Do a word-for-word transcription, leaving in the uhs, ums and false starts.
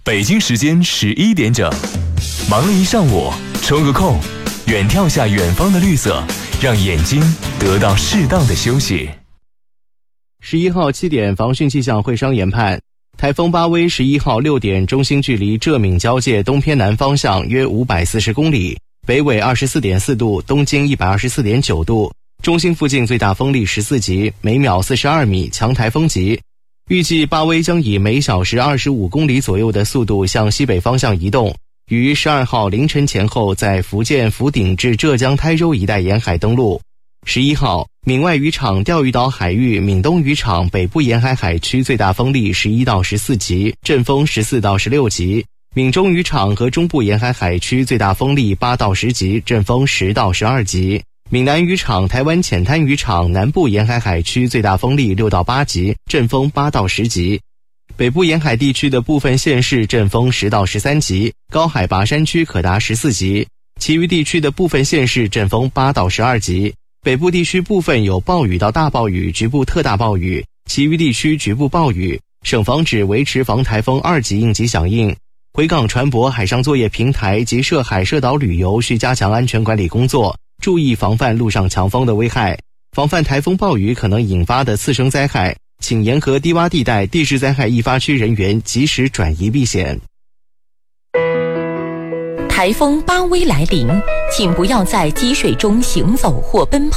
北京时间十一点整，忙了一上午，抽个空，远眺下远方的绿色，让眼睛得到适当的休息。 十一号七点，防汛气象会商研判，台风巴威十一号六点中心距离浙闽交界东偏南方向约五百四十公里，北纬二十四点四度，东经一百二十四点九度，中心附近最大风力十四级，每秒四十二米，强台风级。预计巴威将以每小时二十五公里左右的速度向西北方向移动，于十二号凌晨前后在福建福鼎至浙江台州一带沿海登陆。十一号，闽外渔场钓鱼岛海域闽东渔场北部沿海海区最大风力十一到十四级，阵风十四到十六级；闽中渔场和中部沿海海区最大风力八到十级，阵风十到十二级；闽南渔场、台湾浅滩渔场南部沿海海区最大风力六到八级，阵风八到十级；北部沿海地区的部分县市阵风十到十三级，高海拔山区可达十四级；其余地区的部分县市阵风八到十二级。北部地区部分有暴雨到大暴雨，局部特大暴雨，其余地区局部暴雨。省防指维持防台风二级应急响应。回港船舶、海上作业平台及涉海涉岛旅游需加强安全管理工作，注意防范陆上强风的危害，防范台风暴雨可能引发的次生灾害，请沿河低洼地带地质灾害易发区人员及时转移避险。 台风巴威来临，请不要在积水中行走或奔跑。